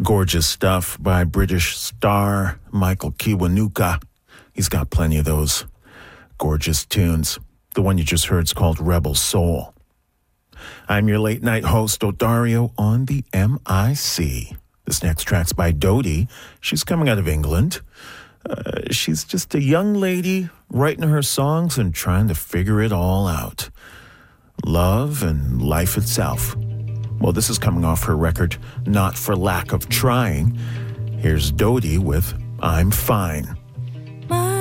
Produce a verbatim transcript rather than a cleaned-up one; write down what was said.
Gorgeous stuff by British star Michael Kiwanuka. He's got plenty of those gorgeous tunes. The one you just heard is called Rebel Soul. I'm your late night host, Odario, on the M I C. This next track's by Dodie. She's coming out of England. Uh, she's just a young lady writing her songs and trying to figure it all out. Love and life itself. Well, this is coming off her record, Not for Lack of Trying. Here's Dodie with I'm Fine.